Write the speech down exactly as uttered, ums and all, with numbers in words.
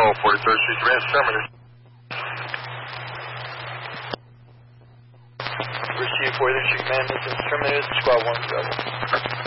Control, forty-third Street Command, terminated. Receive forty-third Street Command, this is terminated, squad one, travel.